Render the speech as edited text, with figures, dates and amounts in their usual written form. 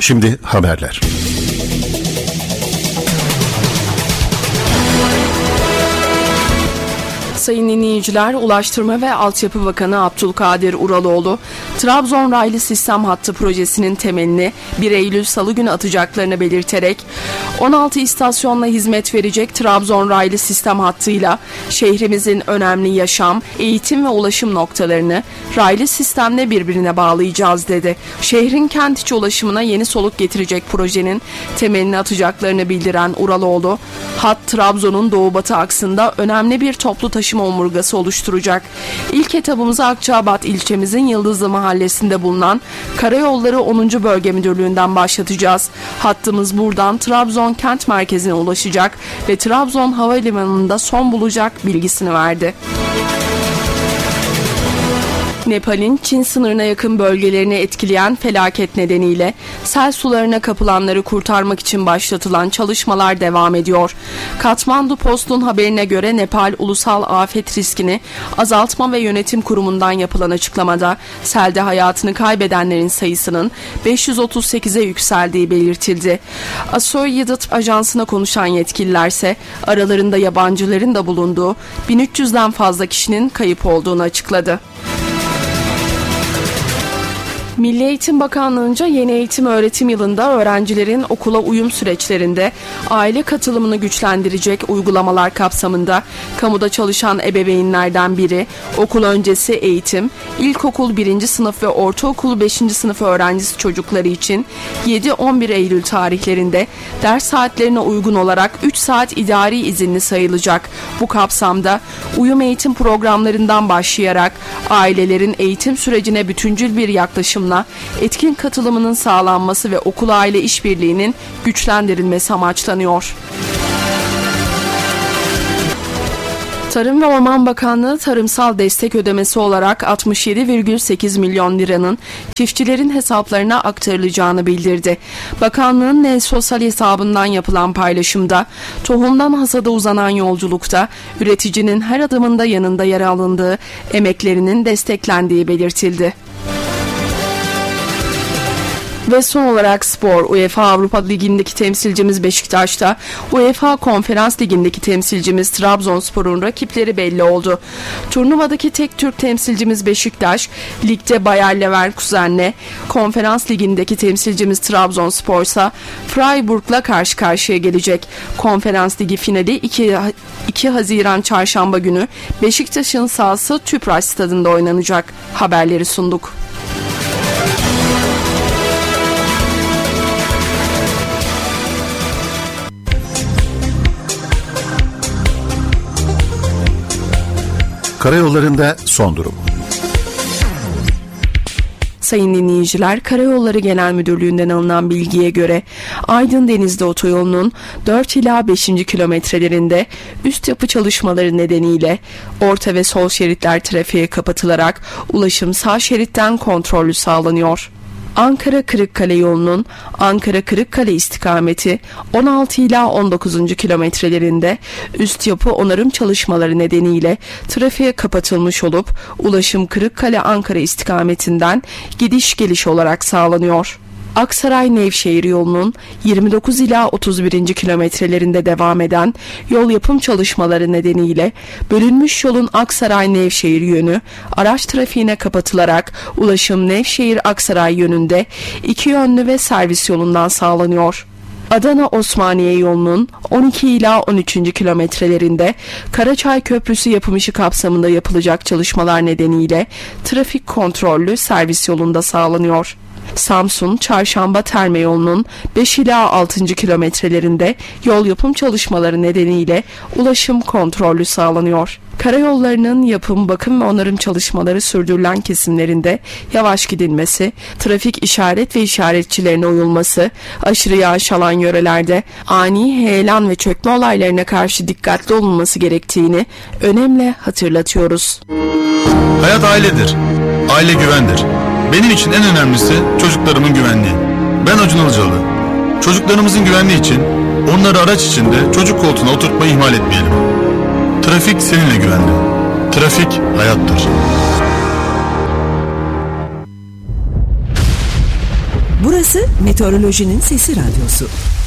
Şimdi haberler. Sayın dinleyiciler, Ulaştırma ve Altyapı Bakanı Abdülkadir Uraloğlu, Trabzon Raylı Sistem Hattı projesinin temelini 1 Eylül Salı günü atacaklarını belirterek, 16 istasyonla hizmet verecek Trabzon Raylı Sistem Hattı'yla şehrimizin önemli yaşam, eğitim ve ulaşım noktalarını raylı sistemle birbirine bağlayacağız dedi. Şehrin kent içi ulaşımına yeni soluk getirecek projenin temelini atacaklarını bildiren Uraloğlu, hat Trabzon'un doğu-batı aksında önemli bir toplu taşıma omurgası oluşturacak. İlk etabımızı Akçaabat ilçemizin Yıldızlı Mahallesi'nde bulunan Karayolları 10. Bölge Müdürlüğü'nden başlatacağız. Hattımız buradan Trabzon kent merkezine ulaşacak ve Trabzon Havalimanı'nda son bulacak bilgisini verdi. Nepal'in Çin sınırına yakın bölgelerini etkileyen felaket nedeniyle sel sularına kapılanları kurtarmak için başlatılan çalışmalar devam ediyor. Katmandu Post'un haberine göre Nepal Ulusal Afet Riskini Azaltma ve Yönetim Kurumu'ndan yapılan açıklamada selde hayatını kaybedenlerin sayısının 538'e yükseldiği belirtildi. Associated Ajansı'na konuşan yetkililerse aralarında yabancıların da bulunduğu 1300'den fazla kişinin kayıp olduğunu açıkladı. Milli Eğitim Bakanlığı'nca yeni eğitim öğretim yılında öğrencilerin okula uyum süreçlerinde aile katılımını güçlendirecek uygulamalar kapsamında kamuda çalışan ebeveynlerden biri okul öncesi eğitim, ilkokul 1. sınıf ve ortaokul 5. sınıf öğrencisi çocukları için 7-11 Eylül tarihlerinde ders saatlerine uygun olarak 3 saat idari izinli sayılacak. Bu kapsamda uyum eğitim programlarından başlayarak ailelerin eğitim sürecine bütüncül bir yaklaşım etkin katılımının sağlanması ve okul aile işbirliğinin güçlendirilmesi amaçlanıyor. Tarım ve Orman Bakanlığı tarımsal destek ödemesi olarak 67,8 milyon liranın çiftçilerin hesaplarına aktarılacağını bildirdi. Bakanlığın Sosyal hesabından yapılan paylaşımda tohumdan hasada uzanan yolculukta üreticinin her adımında yanında yer alındığı, emeklerinin desteklendiği belirtildi. Ve son olarak spor. UEFA Avrupa Ligi'ndeki temsilcimiz Beşiktaş'ta, UEFA Konferans Ligi'ndeki temsilcimiz Trabzonspor'un rakipleri belli oldu. Turnuvadaki tek Türk temsilcimiz Beşiktaş, ligde Bayer Leverkusen'le, Konferans Ligi'ndeki temsilcimiz Trabzonspor ise Freiburg'la karşı karşıya gelecek. Konferans Ligi finali 2 Haziran Çarşamba günü Beşiktaş'ın sahası Tüpraş Stadı'nda oynanacak. Haberleri sunduk. Karayollarında son durum. Sayın dinleyiciler, Karayolları Genel Müdürlüğü'nden alınan bilgiye göre Aydın Denizli Otoyolu'nun 4 ila 5. kilometrelerinde üst yapı çalışmaları nedeniyle orta ve sol şeritler trafiğe kapatılarak ulaşım sağ şeritten kontrollü sağlanıyor. Ankara-Kırıkkale yolunun Ankara-Kırıkkale istikameti 16 ila 19. kilometrelerinde üst yapı onarım çalışmaları nedeniyle trafiğe kapatılmış olup ulaşım Kırıkkale-Ankara istikametinden gidiş geliş olarak sağlanıyor. Aksaray-Nevşehir yolunun 29 ila 31. kilometrelerinde devam eden yol yapım çalışmaları nedeniyle bölünmüş yolun Aksaray-Nevşehir yönü araç trafiğine kapatılarak ulaşım Nevşehir-Aksaray yönünde 2 yönlü ve servis yolundan sağlanıyor. Adana-Osmaniye yolunun 12 ila 13. kilometrelerinde Karaçay Köprüsü yapım işi kapsamında yapılacak çalışmalar nedeniyle trafik kontrollü servis yolunda sağlanıyor. Samsun Çarşamba Terme yolunun 5 ila 6. kilometrelerinde yol yapım çalışmaları nedeniyle ulaşım kontrollü sağlanıyor. Karayollarının yapım, bakım ve onarım çalışmaları sürdürülen kesimlerinde yavaş gidilmesi, trafik işaret ve işaretçilerine uyulması, aşırı yağış alan yörelerde ani heyelan ve çökme olaylarına karşı dikkatli olunması gerektiğini önemli hatırlatıyoruz. Hayat ailedir. Aile güvendir. Benim için en önemlisi çocuklarımın güvenliği. Ben Acun Ilıcalı. Çocuklarımızın güvenliği için onları araç içinde çocuk koltuğuna oturtmayı ihmal etmeyelim. Trafik seninle güvenli. Trafik hayattır. Burası Meteorolojinin Sesi Radyosu.